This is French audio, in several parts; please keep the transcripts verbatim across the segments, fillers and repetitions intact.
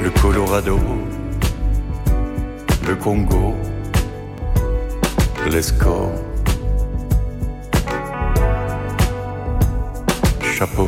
le Colorado, le Congo, l'Escaut, chapeau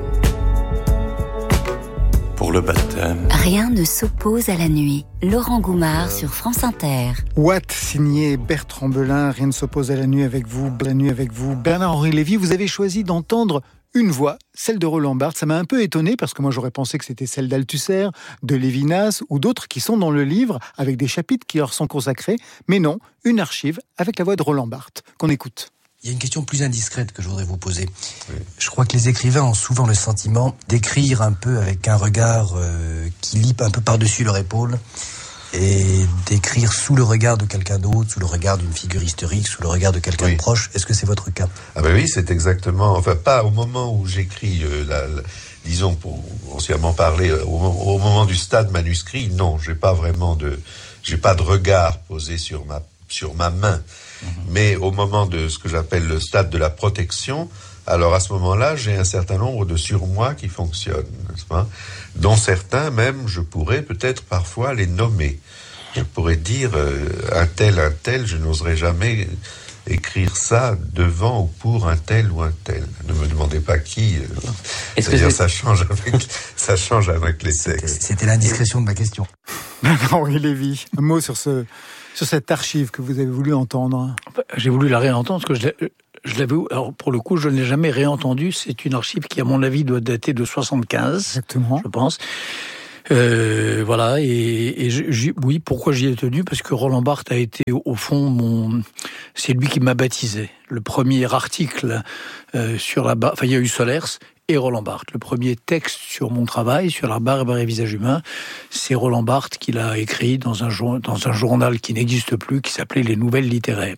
pour le baptême. Rien ne s'oppose à la nuit. Laurent Goumard sur France Inter. Watt, signé Bertrand Belin, rien ne s'oppose à la nuit avec vous, la nuit avec vous. Bernard-Henri Lévy, vous avez choisi d'entendre une voix, celle de Roland Barthes. Ça m'a un peu étonné parce que moi j'aurais pensé que c'était celle d'Althusser, de Lévinas ou d'autres qui sont dans le livre avec des chapitres qui leur sont consacrés. Mais non, une archive avec la voix de Roland Barthes qu'on écoute. Il y a une question plus indiscrète que je voudrais vous poser. Oui. Je crois que les écrivains ont souvent le sentiment d'écrire un peu avec un regard euh, qui lit un peu par-dessus leur épaule et d'écrire sous le regard de quelqu'un d'autre, sous le regard d'une figure historique, sous le regard de quelqu'un oui. de proche. Est-ce que c'est votre cas ? Ah ben oui, c'est exactement... Enfin, pas au moment où j'écris, euh, la, la, disons, pour grossièrement parler, au, au moment du stade manuscrit, non, j'ai pas vraiment de... J'ai pas de regard posé sur ma, sur ma main. Mais au moment de ce que j'appelle le stade de la protection, alors à ce moment-là, j'ai un certain nombre de surmoi qui fonctionnent, n'est-ce pas ? Dont certains, même, je pourrais peut-être parfois les nommer. Je pourrais dire euh, un tel, un tel, je n'oserais jamais écrire ça devant ou pour un tel ou un tel. Ne me demandez pas qui. Euh, Est-ce d'ailleurs, que ça change avec, ça change avec les textes. C'était, c'était l'indiscrétion de ma question. Henri Lévy, un mot sur ce... sur cette archive que vous avez voulu entendre. J'ai voulu la réentendre parce que je, je l'avais... Alors pour le coup, je ne l'ai jamais réentendue. C'est une archive qui, à mon avis, doit dater de soixante-quinze. Exactement. Je pense. Euh, voilà. Et, et je, oui, pourquoi j'y ai tenu ? Parce que Roland Barthes a été, au fond, mon... c'est lui qui m'a baptisé. Le premier article euh, sur la... Enfin, il y a eu Solers et Roland Barthes. Le premier texte sur mon travail, sur la barbe et visage humain, c'est Roland Barthes qui l'a écrit dans un, jour, dans un journal qui n'existe plus, qui s'appelait Les Nouvelles Littéraires.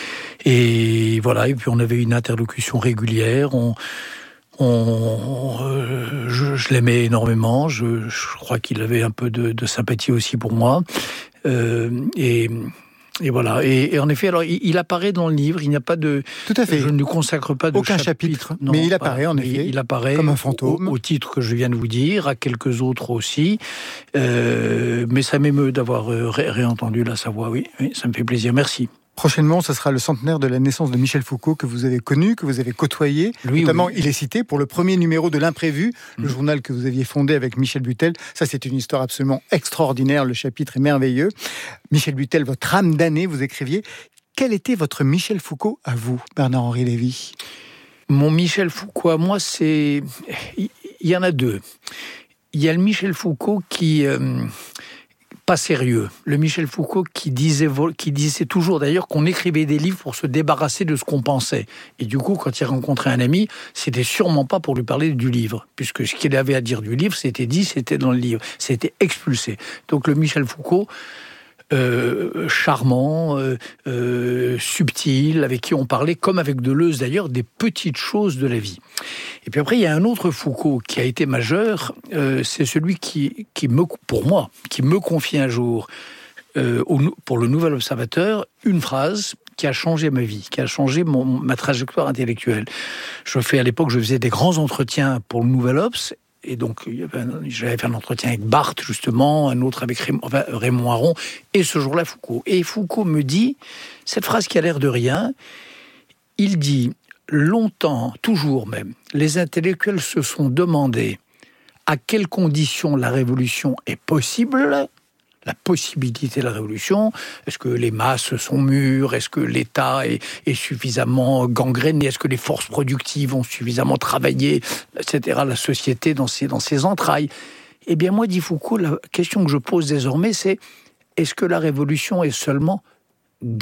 Et voilà, et puis on avait une interlocution régulière, on, on, euh, je, je l'aimais énormément, je, je crois qu'il avait un peu de, de sympathie aussi pour moi, euh, et... Et voilà. Et, et en effet, alors il, il apparaît dans le livre. Il n'y a pas de. Tout à fait. Je ne consacre pas de aucun chapitre. chapitre non, mais il apparaît pas, en effet. Il apparaît comme un fantôme. Au, au titre que je viens de vous dire, à quelques autres aussi. Euh, mais ça m'émeut d'avoir ré, réentendu là sa voix. Oui, oui, ça me fait plaisir. Merci. Prochainement, ce sera le centenaire de la naissance de Michel Foucault que vous avez connu, que vous avez côtoyé. Oui, Notamment, oui. il est cité pour le premier numéro de l'Imprévu, mmh. le journal que vous aviez fondé avec Michel Butel. Ça, c'est une histoire absolument extraordinaire. Le chapitre est merveilleux. Michel Butel, votre âme damnée, vous écriviez. Quel était votre Michel Foucault à vous, Bernard-Henri Lévy ? Mon Michel Foucault à moi, c'est... Il y en a deux. Il y a le Michel Foucault qui... Euh... pas sérieux. Le Michel Foucault qui disait, qui disait toujours d'ailleurs qu'on écrivait des livres pour se débarrasser de ce qu'on pensait. Et du coup, quand il rencontrait un ami, c'était sûrement pas pour lui parler du livre, puisque ce qu'il avait à dire du livre, c'était dit, c'était dans le livre, c'était expulsé. Donc le Michel Foucault, euh, charmant, euh, euh, subtil, avec qui on parlait, comme avec Deleuze d'ailleurs, des petites choses de la vie. Et puis après, il y a un autre Foucault qui a été majeur, euh, c'est celui qui, qui me, pour moi, qui me confie un jour, euh, au, pour le Nouvel Observateur, une phrase qui a changé ma vie, qui a changé mon, ma trajectoire intellectuelle. Je fais, à l'époque, je faisais des grands entretiens pour le Nouvel Obs, et donc j'avais fait un entretien avec Barthes, justement, un autre avec Raymond, enfin, Raymond Aron, et ce jour-là, Foucault. Et Foucault me dit, cette phrase qui a l'air de rien, il dit... Longtemps, toujours même, les intellectuels se sont demandé à quelles conditions la révolution est possible, la possibilité de la révolution. Est-ce que les masses sont mûres ? Est-ce que l'État est, est suffisamment gangréné ? Est-ce que les forces productives ont suffisamment travaillé, et cetera, la société dans ses, dans ses entrailles ? Eh bien, moi, dit Foucault, la question que je pose désormais, c'est est-ce que la révolution est seulement désirable ?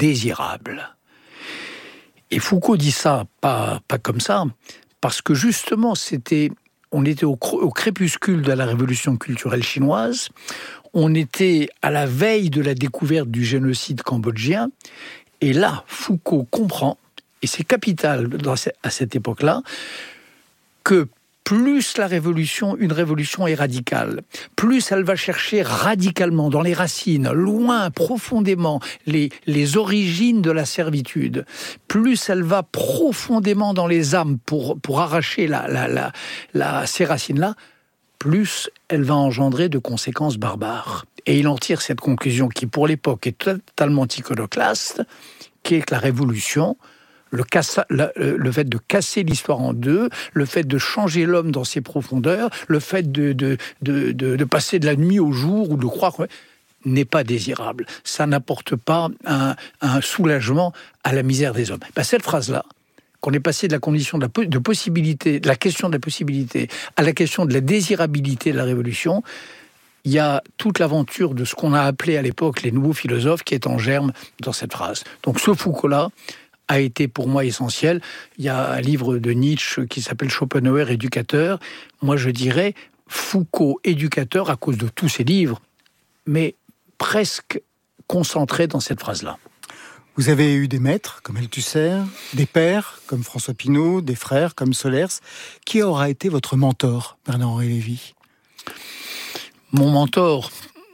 Et Foucault dit ça, pas, pas comme ça, parce que justement, c'était, on était au, au crépuscule de la révolution culturelle chinoise, on était à la veille de la découverte du génocide cambodgien, et là, Foucault comprend, et c'est capital dans, à cette époque-là, que plus la révolution, une révolution est radicale, plus elle va chercher radicalement, dans les racines, loin, profondément, les, les origines de la servitude, plus elle va profondément dans les âmes pour, pour arracher la, la, la, la, ces racines-là, plus elle va engendrer de conséquences barbares. Et il en tire cette conclusion qui, pour l'époque, est totalement iconoclaste, qui est que la révolution, le, cassa, le, le fait de casser l'histoire en deux, le fait de changer l'homme dans ses profondeurs, le fait de, de, de, de, de passer de la nuit au jour ou de croire... n'est pas désirable. Ça n'apporte pas un, un soulagement à la misère des hommes. Ben, cette phrase-là, qu'on est passé de la condition de, la, de possibilité, de la question de la possibilité à la question de la désirabilité de la révolution, il y a toute l'aventure de ce qu'on a appelé à l'époque les nouveaux philosophes qui est en germe dans cette phrase. Donc ce Foucault-là a été pour moi essentiel. Il y a un livre de Nietzsche qui s'appelle Schopenhauer, éducateur. Moi je dirais Foucault, éducateur, à cause de tous ses livres, mais presque concentré dans cette phrase-là. Vous avez eu des maîtres comme Althusser, des pères comme François Pinault, des frères comme Solers. Qui aura été votre mentor, Bernard-Henri Lévy ? Mon mentor,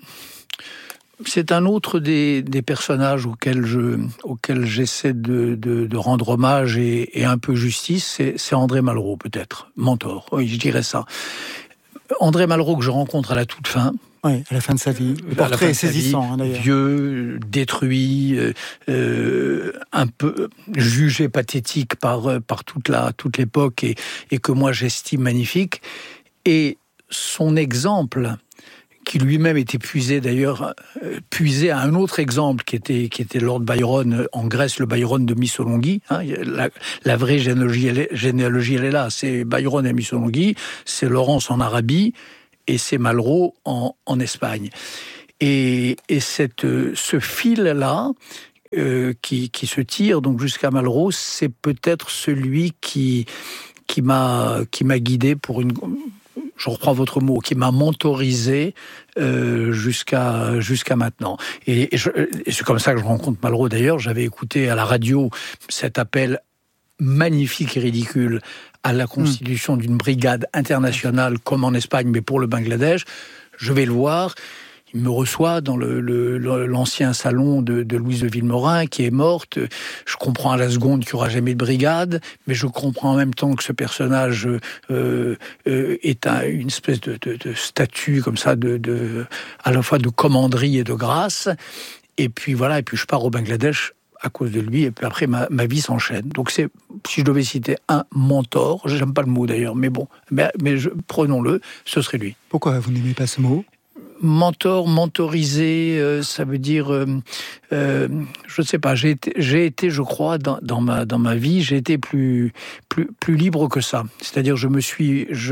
c'est un autre des, des personnages auxquels, je, auxquels j'essaie de, de, de rendre hommage et, et un peu justice, c'est, c'est André Malraux peut-être, mentor, oui je dirais ça. André Malraux que je rencontre à la toute fin. Oui, à la fin de sa vie. Le portrait est saisissant, vie, hein, d'ailleurs. Vieux, détruit, euh, euh, un peu jugé pathétique par, par toute, la, toute l'époque et, et que moi j'estime magnifique. Et son exemple, qui lui-même était puisé d'ailleurs, euh, puisé à un autre exemple qui était, qui était Lord Byron en Grèce, le Byron de Missolonghi. Hein, la, la vraie généalogie elle, est, généalogie, elle est là. C'est Byron à Missolonghi, c'est Laurence en Arabie, et c'est Malraux en, en Espagne. Et, et cette, ce fil-là, euh, qui, qui se tire donc jusqu'à Malraux, c'est peut-être celui qui, qui, m'a, qui m'a guidé pour une... Je reprends votre mot, qui m'a mentorisé euh, jusqu'à, jusqu'à maintenant. Et, et, je, et c'est comme ça que je rencontre Malraux d'ailleurs. J'avais écouté à la radio cet appel magnifique et ridicule à la constitution d'une brigade internationale comme en Espagne, mais pour le Bangladesh. Je vais le voir. Il me reçoit dans le, le, l'ancien salon de, de Louise de Villemorin, qui est morte. Je comprends à la seconde qu'il n'y aura jamais de brigade, mais je comprends en même temps que ce personnage euh, euh, est un, une espèce de, de, de statue comme ça, de, de, à la fois de commanderie et de grâce. Et puis voilà, et puis je pars au Bangladesh à cause de lui, et puis après, ma, ma vie s'enchaîne. Donc c'est, si je devais citer un mentor, j'aime pas le mot d'ailleurs, mais bon, mais, mais je, prenons-le, ce serait lui. Pourquoi vous n'aimez pas ce mot ? Mentor, mentorisé, euh, ça veut dire, euh, euh, je ne sais pas, j'ai été, j'ai été, je crois, dans, dans, ma, dans ma vie, j'ai été plus, plus, plus libre que ça. C'est-à-dire, je me suis... Je,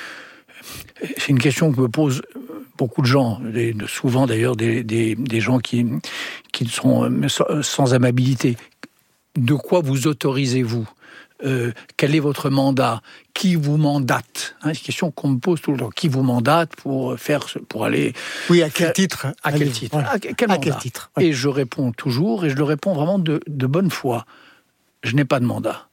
c'est une question que me posent beaucoup de gens, des, souvent d'ailleurs des, des, des gens qui, qui sont sans amabilité. De quoi vous autorisez-vous ? Euh, quel est votre mandat ? Qui vous mandate ? hein, C'est une question qu'on me pose tout le temps. Qui vous mandate pour faire, pour aller... Oui, à quel titre ? À quel titre ? Voilà. À quel, à quel titre ouais. Et je réponds toujours, et je le réponds vraiment de, de bonne foi. Je n'ai pas de mandat.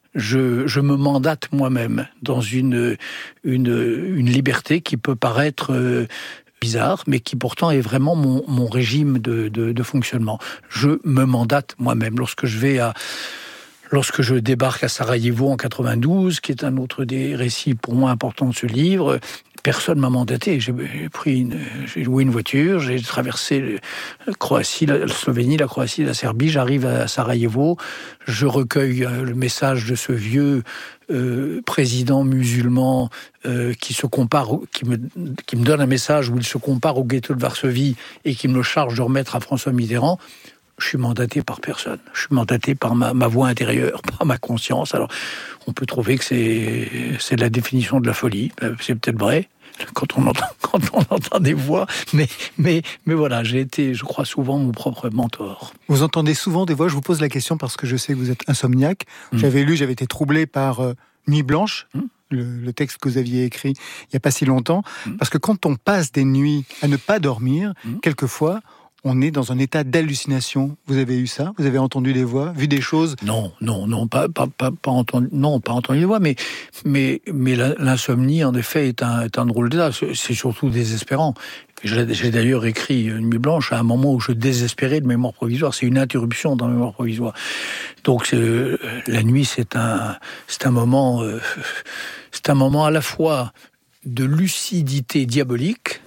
Je, je me mandate moi-même dans une, une, une liberté qui peut paraître euh, bizarre, mais qui pourtant est vraiment mon, mon régime de, de, de fonctionnement. Je me mandate moi-même. Lorsque je vais à... Lorsque je débarque à Sarajevo en quatre-vingt-douze, qui est un autre des récits pour moi importants de ce livre, personne m'a mandaté. J'ai pris une, j'ai loué une voiture, j'ai traversé la Croatie, la Slovénie, la Croatie, la Serbie. J'arrive à Sarajevo, je recueille le message de ce vieux euh, président musulman euh, qui se compare, qui me, qui me donne un message où il se compare au ghetto de Varsovie et qui me le charge de remettre à François Mitterrand. Je suis mandaté par personne. Je suis mandaté par ma, ma voix intérieure, par ma conscience. Alors, on peut trouver que c'est, c'est la définition de la folie. C'est peut-être vrai quand on entend, quand on entend des voix. Mais, mais, mais voilà, j'ai été, je crois, souvent mon propre mentor. Vous entendez souvent des voix. Je vous pose la question parce que je sais que vous êtes insomniaque. Mmh. J'avais lu, j'avais été troublé par euh, Nuit blanche. Mmh. Le, le texte que vous aviez écrit il n'y a pas si longtemps. Mmh. Parce que quand on passe des nuits à ne pas dormir, mmh. quelquefois, on est dans un état d'hallucination. Vous avez eu ça ? Vous avez entendu des voix, vu des choses ? Non, non, non, pas, pas, pas, pas entendu, non, pas entendu des voix, mais, mais, mais l'insomnie, en effet, est un, est un drôle d'état. C'est surtout désespérant. J'ai, j'ai d'ailleurs écrit Nuit blanche à un moment où je désespérais de mémoire provisoire. C'est une interruption dans la mémoire provisoire. Donc, c'est, la nuit, c'est un, c'est un moment, euh, c'est un moment à la fois de lucidité diabolique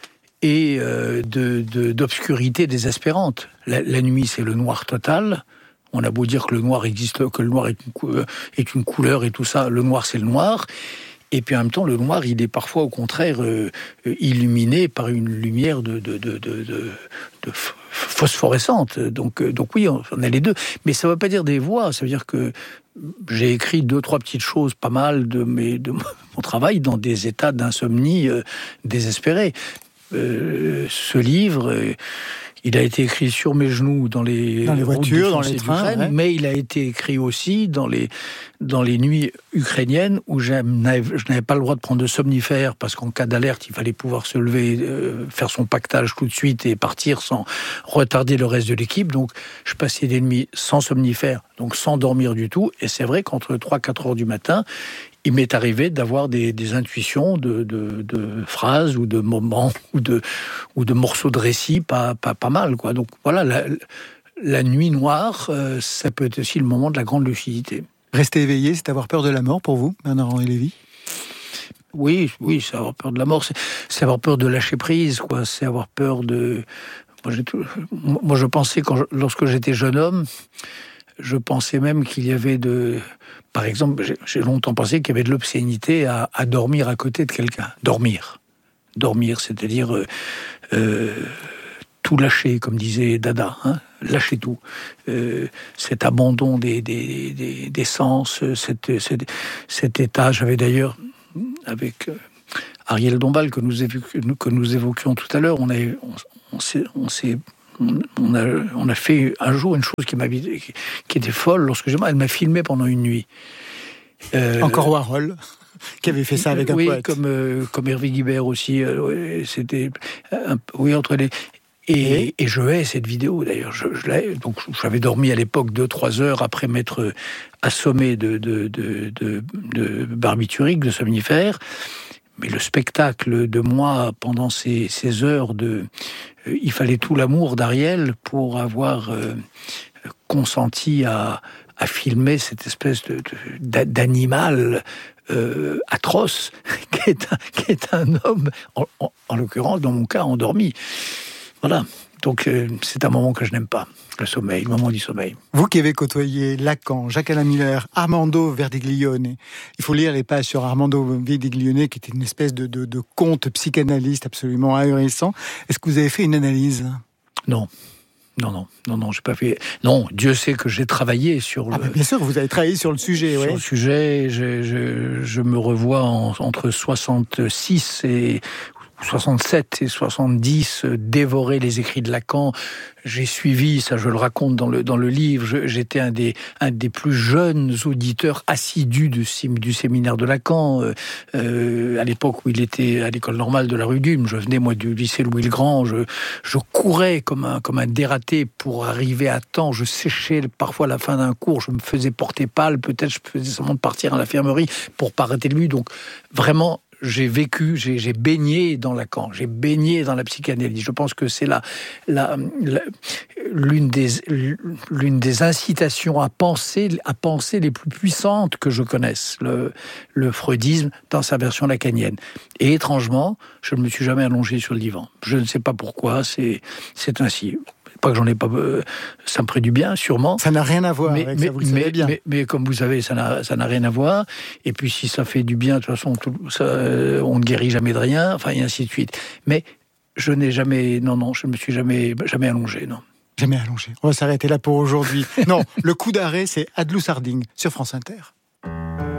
et euh, de, de, d'obscurité désespérante. La, la nuit, c'est le noir total. On a beau dire que le noir existe, que le noir est une, est une couleur et tout ça, le noir, c'est le noir. Et puis en même temps, le noir, il est parfois au contraire euh, illuminé par une lumière de, de, de, de, de, de phosphorescente. Donc, euh, donc oui, on, on a les deux. Mais ça ne veut pas dire des voix, ça veut dire que j'ai écrit deux, trois petites choses, pas mal de, mes, de mon travail, dans des états d'insomnie euh, désespérés. Euh, ce livre... Euh, Il a été écrit sur mes genoux dans les, dans les voitures, dans les trains, ouais. Mais il a été écrit aussi dans les, dans les nuits ukrainiennes où je n'avais pas le droit de prendre de somnifères parce qu'en cas d'alerte, il fallait pouvoir se lever, euh, faire son pactage tout de suite et partir sans retarder le reste de l'équipe. Donc, je passais des nuits sans somnifères, donc sans dormir du tout. Et c'est vrai qu'entre trois à quatre heures du matin, il m'est arrivé d'avoir des, des intuitions de, de, de phrases ou de moments ou de, ou de morceaux de récits pas, pas, pas mal, quoi. Donc voilà, la, la nuit noire, euh, ça peut être aussi le moment de la grande lucidité. Rester éveillé, c'est avoir peur de la mort pour vous, Bernard-Henri Lévy ? Oui, oui, c'est avoir peur de la mort, c'est, c'est avoir peur de lâcher prise, quoi. C'est avoir peur de... Moi, j'ai tout... Moi je pensais, quand je... lorsque j'étais jeune homme, je pensais même qu'il y avait de... Par exemple, j'ai, j'ai longtemps pensé qu'il y avait de l'obscénité à, à dormir à côté de quelqu'un. Dormir. Dormir, c'est-à-dire euh, euh, tout lâcher, comme disait Dada. Hein, lâcher tout. Euh, cet abandon des, des, des, des sens, cette, cette, cet état. J'avais d'ailleurs, avec euh, Ariel Dombal, que nous, évoquions, que nous évoquions tout à l'heure, on, a, on, on s'est... On s'est On a, on a fait un jour une chose qui, m'a, qui, qui était folle. Lorsque je, elle m'a filmé pendant une nuit. Euh, Encore Warhol, qui avait fait ça avec un oui, poète. Comme, euh, comme Hervé Guibert aussi. Euh, c'était un, oui, entre les... Et, et je hais cette vidéo, d'ailleurs. Je, je l'ai, donc, j'avais dormi à l'époque deux trois heures après m'être assommé de, de, de, de, de barbiturique, de somnifères. Mais le spectacle de moi, pendant ces, ces heures de... Euh, il fallait tout l'amour d'Ariel pour avoir euh, consenti à, à filmer cette espèce de, de, d'animal euh, atroce qui est, un, qui est un homme, en, en, en l'occurrence, dans mon cas, endormi. Voilà. Donc euh, c'est un moment que je n'aime pas, le sommeil, le moment du sommeil. Vous qui avez côtoyé Lacan, Jacques-Alain Miller, Armando Verdiglione, il faut lire les pages sur Armando Verdiglione, qui était une espèce de, de, de conte psychanalyste absolument ahurissant. Est-ce que vous avez fait une analyse ? Non. Non, non, non, non, j'ai pas fait. Non, Dieu sait que j'ai travaillé sur le. Ah, bien sûr, vous avez travaillé sur le sujet, sur ouais. le sujet, je, je, je me revois en, entre soixante-six et soixante-sept et soixante-dix, euh, dévorer les écrits de Lacan. J'ai suivi, ça je le raconte dans le, dans le livre, je, j'étais un des, un des plus jeunes auditeurs assidus du, du séminaire de Lacan, euh, euh, à l'époque où il était à l'école normale de la rue d'Ulm. Je venais, moi, du lycée Louis-le-Grand, je, je courais comme un, comme un dératé pour arriver à temps, je séchais parfois à la fin d'un cours, je me faisais porter pâle, peut-être je faisais seulement de partir à l'infirmerie pour pas arrêter de lui, donc vraiment, j'ai vécu, j'ai, j'ai baigné dans Lacan, j'ai baigné dans la psychanalyse. Je pense que c'est la, la, la, l'une, des, l'une des incitations à penser, à penser les plus puissantes que je connaisse, le, le freudisme dans sa version lacanienne. Et étrangement, je ne me suis jamais allongé sur le divan. Je ne sais pas pourquoi, c'est, c'est ainsi. Pas que j'en ai pas, euh, ça me ferait du bien, sûrement. Ça n'a rien à voir mais, avec mais, ça, vous le mais, savez bien. Mais, mais comme vous savez, ça n'a, ça n'a rien à voir. Et puis si ça fait du bien, de toute façon, tout, ça, euh, on ne guérit jamais de rien, enfin, et ainsi de suite. Mais je n'ai jamais, non, non, je ne me suis jamais, jamais allongé, non. Jamais allongé. On va s'arrêter là pour aujourd'hui. Non, le coup d'arrêt, c'est Adelous Harding sur France Inter.